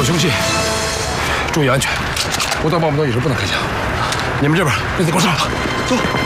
凶器，注意安全。不到报不到也是不能开枪。你们这边，妹子给我上吧，走。